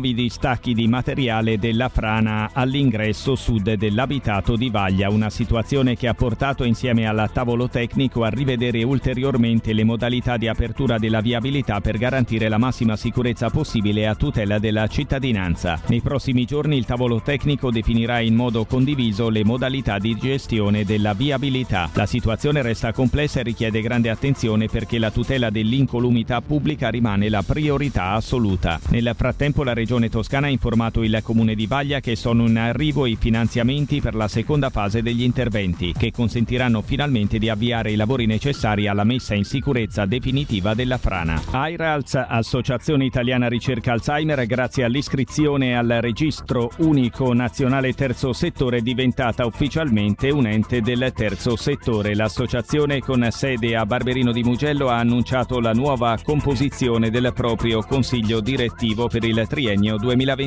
nuovi distacchi di materiale della frana all'ingresso sud dell'abitato di Vaglia, una situazione che ha portato insieme al tavolo tecnico a rivedere ulteriormente le modalità di apertura della viabilità per garantire la massima sicurezza possibile a tutela della cittadinanza. Nei prossimi giorni il tavolo tecnico definirà in modo condiviso le modalità di gestione della viabilità. La situazione resta complessa e richiede grande attenzione perché la tutela dell'incolumità pubblica rimane la priorità assoluta. Nel frattempo la Regione Toscana ha informato il Comune di Vaglia che sono in arrivo i finanziamenti per la seconda fase degli interventi, che consentiranno finalmente di avviare i lavori necessari alla messa in sicurezza definitiva della frana. AIRALS, Associazione Italiana Ricerca Alzheimer, grazie all'iscrizione al Registro Unico Nazionale Terzo Settore, è diventata ufficialmente un ente del terzo settore. L'associazione, con sede a Barberino di Mugello, ha annunciato la nuova composizione del proprio consiglio direttivo per il triennio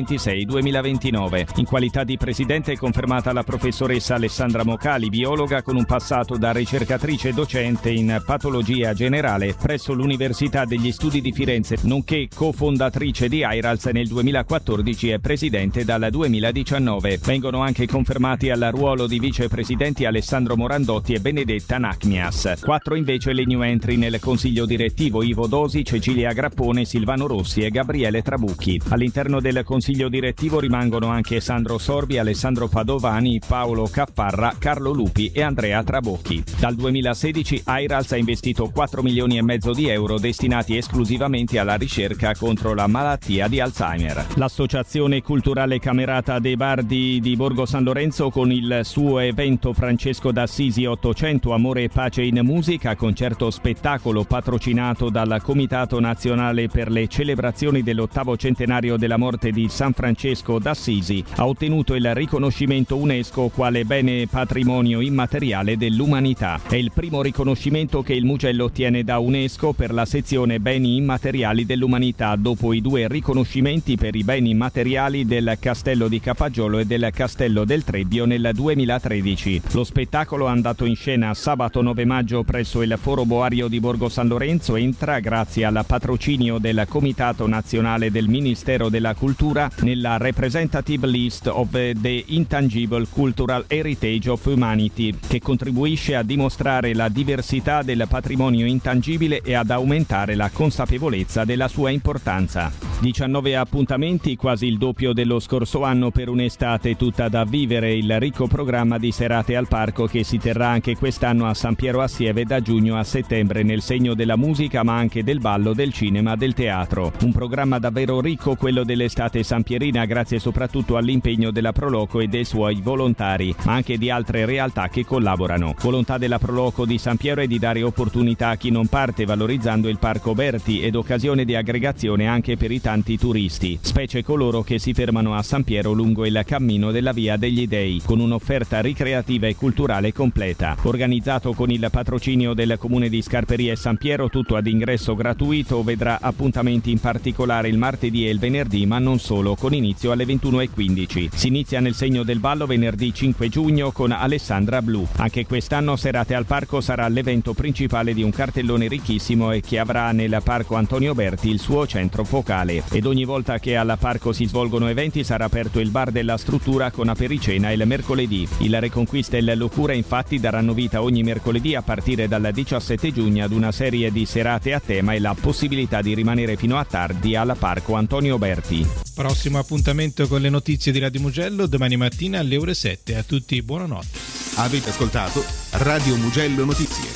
2026-2029. In qualità di presidente è confermata la professoressa Alessandra Mocali, biologa con un passato da ricercatrice docente in patologia generale presso l'Università degli Studi di Firenze, nonché cofondatrice di AIRALS nel 2014 e presidente dal 2019. Vengono anche confermati al ruolo di vicepresidenti Alessandro Morandotti e Benedetta Nacmias. 4 invece le new entry nel consiglio direttivo: Ivo Dosi, Cecilia Grappone, Silvano Rossi e Gabriele Trabucchi. All'interno del consiglio direttivo rimangono anche Sandro Sorbi, Alessandro Padovani, Paolo Caffarra, Carlo Lupi e Andrea Trabocchi. Dal 2016 AIRALS ha investito 4 milioni e mezzo di euro destinati esclusivamente alla ricerca contro la malattia di Alzheimer. L'Associazione Culturale Camerata dei Bardi di Borgo San Lorenzo, con il suo evento Francesco d'Assisi 800 Amore e Pace in Musica, concerto spettacolo patrocinato dal Comitato Nazionale per le celebrazioni dell'8° centenario della morte di San Francesco d'Assisi, ha ottenuto il riconoscimento UNESCO quale bene patrimonio immateriale dell'umanità. È il primo riconoscimento che il Mugello ottiene da UNESCO per la sezione beni immateriali dell'umanità, dopo i 2 riconoscimenti per i beni immateriali del Castello di Capaggiolo e del Castello del Trebbio nel 2013. Lo spettacolo, andato in scena sabato 9 maggio presso il Foro Boario di Borgo San Lorenzo, entra, grazie al patrocinio del Comitato Nazionale del Ministero della Cultura, nella Representative List of the Intangible Cultural Heritage of Humanity, che contribuisce a dimostrare la diversità del patrimonio intangibile e ad aumentare la consapevolezza della sua importanza. 19 appuntamenti, quasi il doppio dello scorso anno, per un'estate tutta da vivere. Il ricco programma di serate al parco, che si terrà anche quest'anno a San Piero a Sieve da giugno a settembre, nel segno della musica ma anche del ballo, del cinema, del teatro. Un programma davvero ricco, quello dell'estate sampierina, grazie soprattutto all'impegno della Proloco e dei suoi volontari, ma anche di altre realtà che collaborano. Volontà della Proloco di San Piero è di dare opportunità a chi non parte, valorizzando il Parco Berti, ed occasione di aggregazione anche per i tanti turisti, specie coloro che si fermano a San Piero lungo il cammino della Via degli Dei, con un'offerta ricreativa e culturale completa. Organizzato con il patrocinio del Comune di Scarperia e San Piero, tutto ad ingresso gratuito, vedrà appuntamenti in particolare il martedì e il venerdì, ma non solo, con inizio alle 21:15. Si inizia nel segno del ballo venerdì 5 giugno con Alessandra Blu. Anche quest'anno Serate al Parco sarà l'evento principale di un cartellone ricchissimo e che avrà nel Parco Antonio Berti il suo centro focale. Ed ogni volta che al parco si svolgono eventi sarà aperto il bar della struttura con apericena il mercoledì. Il Reconquista e il Locura infatti daranno vita ogni mercoledì a partire dal 17 giugno ad una serie di serate a tema e la possibilità di rimanere fino a tardi al Parco Antonio Berti. Prossimo appuntamento con le notizie di Radio Mugello domani mattina alle ore 7. A tutti buonanotte. Avete ascoltato Radio Mugello Notizie.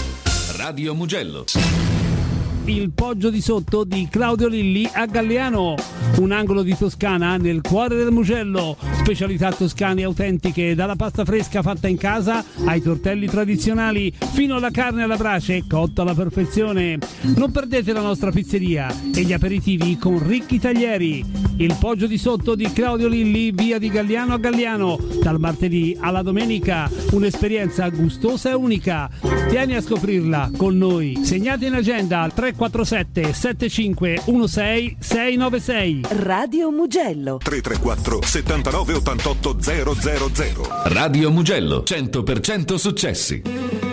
Radio Mugello. Il Poggio di Sotto di Claudio Lilli a Galliano, un angolo di Toscana nel cuore del Mugello. Specialità toscane autentiche, dalla pasta fresca fatta in casa ai tortelli tradizionali, fino alla carne alla brace cotta alla perfezione. Non perdete la nostra pizzeria e gli aperitivi con ricchi taglieri. Il Poggio di Sotto di Claudio Lilli, via di Galliano a Galliano, dal martedì alla domenica, un'esperienza gustosa e unica. Vieni a scoprirla con noi. Segnate in agenda 347 7516 696. Radio Mugello 334 79 88 000. Radio Mugello, 100% successi.